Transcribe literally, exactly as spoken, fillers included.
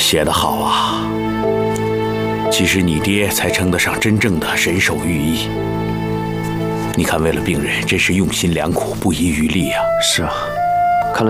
写得好啊！其实你爹才称得上真正的神手御医。你看，为了病人，真是用心良苦，不遗余力啊！ 是啊。